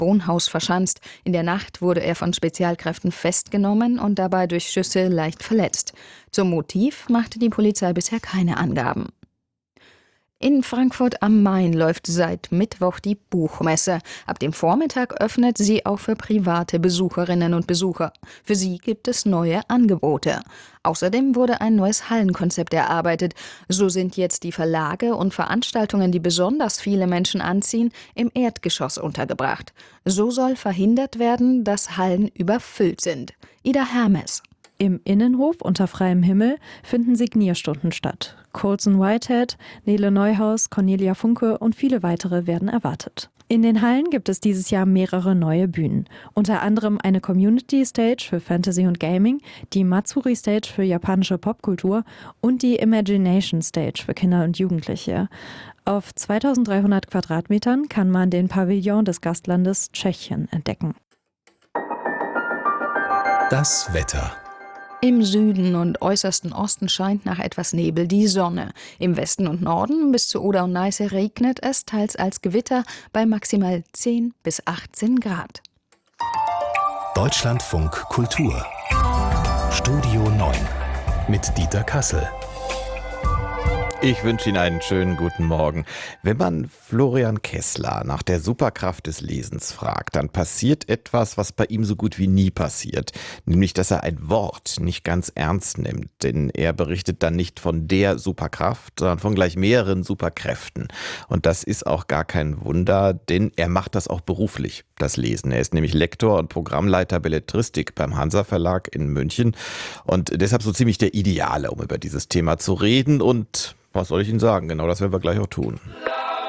Bonhaus verschanzt. In der Nacht wurde er von Spezialkräften festgenommen und dabei durch Schüsse leicht verletzt. Zum Motiv machte die Polizei bisher keine Angaben. In Frankfurt am Main läuft seit Mittwoch die Buchmesse. Ab dem Vormittag öffnet sie auch für private Besucherinnen und Besucher. Für sie gibt es neue Angebote. Außerdem wurde ein neues Hallenkonzept erarbeitet. So sind jetzt die Verlage und Veranstaltungen, die besonders viele Menschen anziehen, im Erdgeschoss untergebracht. So soll verhindert werden, dass Hallen überfüllt sind. Ida Hermes. Im Innenhof unter freiem Himmel finden Signierstunden statt. Colson Whitehead, Nele Neuhaus, Cornelia Funke und viele weitere werden erwartet. In den Hallen gibt es dieses Jahr mehrere neue Bühnen. Unter anderem eine Community Stage für Fantasy und Gaming, die Matsuri Stage für japanische Popkultur und die Imagination Stage für Kinder und Jugendliche. Auf 2300 Quadratmetern kann man den Pavillon des Gastlandes Tschechien entdecken. Das Wetter. Im Süden und äußersten Osten scheint nach etwas Nebel die Sonne. Im Westen und Norden bis zu Oder und Neiße regnet es, teils als Gewitter, bei maximal 10 bis 18 Grad. Deutschlandfunk Kultur. Studio 9 mit Dieter Kassel. Ich wünsche Ihnen einen schönen guten Morgen. Wenn man Florian Kessler nach der Superkraft des Lesens fragt, dann passiert etwas, was bei ihm so gut wie nie passiert. Nämlich, dass er ein Wort nicht ganz ernst nimmt. Denn er berichtet dann nicht von der Superkraft, sondern von gleich mehreren Superkräften. Und das ist auch gar kein Wunder, denn er macht das auch beruflich, das Lesen. Er ist nämlich Lektor und Programmleiter Belletristik beim Hansa Verlag in München. Und deshalb so ziemlich der Ideale, um über dieses Thema zu reden. Und was soll ich Ihnen sagen? Genau das werden wir gleich auch tun.